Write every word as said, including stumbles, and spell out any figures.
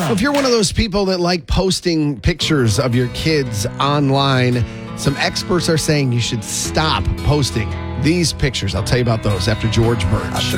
If you're one of those people that like posting pictures of your kids online, some experts are saying you should stop posting these pictures. I'll tell you about those after George Birch.